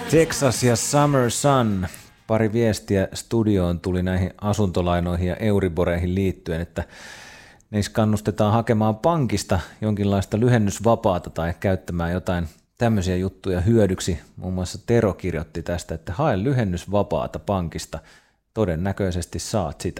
Texas ja Summer Sun. Pari viestiä studioon tuli näihin asuntolainoihin ja Euriboreihin liittyen, että niissä kannustetaan hakemaan pankista jonkinlaista lyhennysvapaata tai käyttämään jotain tämmöisiä juttuja hyödyksi. Muun muassa Tero kirjoitti tästä, että hae lyhennysvapaata pankista, todennäköisesti saat sitä.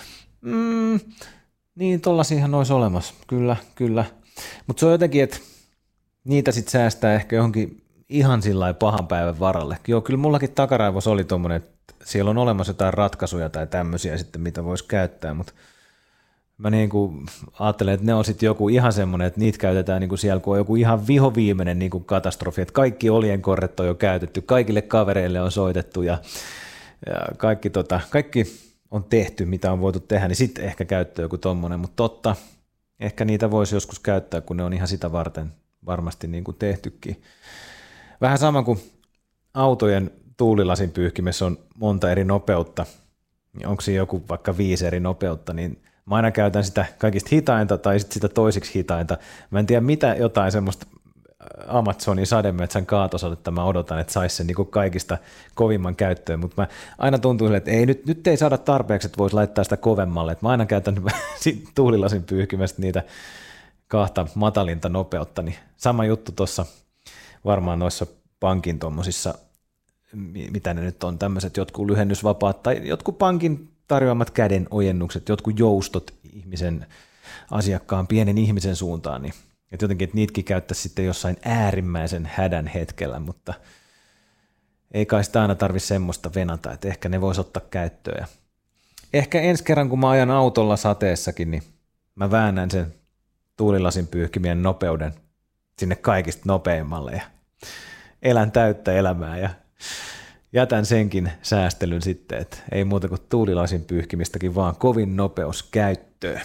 Niin tollasiahan olisi olemassa, kyllä. Mutta se on jotenkin, että niitä sitten säästää ehkä johonkin ihan sillä pahan päivän varalle. Joo, kyllä mullakin takaraivos oli tommonen, että siellä on olemassa jotain ratkaisuja tai tämmöisiä sitten, mitä voisi käyttää, mutta mä niin kuin ajattelen, että ne on sitten joku ihan semmoinen, että niitä käytetään niin kuin siellä, kun on joku ihan vihoviimeinen niin kuin katastrofi, että kaikki oljenkorret on jo käytetty, kaikille kavereille on soitettu ja kaikki on tehty, mitä on voitu tehdä, niin sitten ehkä käyttää joku tommonen, mutta totta, ehkä niitä voisi joskus käyttää, kun ne on ihan sitä varten varmasti niin kuin tehtykin. Vähän sama kuin autojen tuulilasin pyyhkimessä on monta eri nopeutta, niin onko siinä joku vaikka 5 eri nopeutta, niin mä aina käytän sitä kaikista hitainta tai sit sitä toisiksi hitainta. Mä en tiedä mitä jotain semmoista Amazonin sademetsän kaatosadetta mä odotan, että saisi sen niin kuin kaikista kovimman käyttöön, mutta mä aina tuntuu sille, että ei, nyt ei saada tarpeeksi, että voisi laittaa sitä kovemmalle. Et mä aina käytän tuulilasin pyyhkimästä niitä 2 matalinta nopeutta, niin sama juttu tuossa varmaan noissa pankin tuommoisissa, mitä ne nyt on, tämmöiset jotkut lyhennysvapaat tai jotkut pankin tarjoamat käden ojennukset, jotkut joustot ihmisen, asiakkaan, pienen ihmisen suuntaan, niin että jotenkin, että niitäkin käyttäisi sitten jossain äärimmäisen hädän hetkellä, mutta ei kai sitä aina tarvitse semmoista venata, että ehkä ne voisi ottaa käyttöön. Ja ehkä ensi kerran, kun mä ajan autolla sateessakin, niin mä väännän sen tuulilasin pyyhkimien nopeuden sinne kaikista nopeimmalle ja elän täyttä elämää ja jätän senkin säästelyn sitten, että ei muuta kuin tuulilasin pyyhkimistäkin, vaan kovin nopeus käyttöön.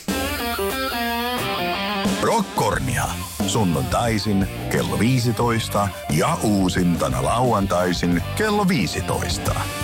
Rockornia. Sunnuntaisin kello 15 ja uusintana lauantaisin kello 15.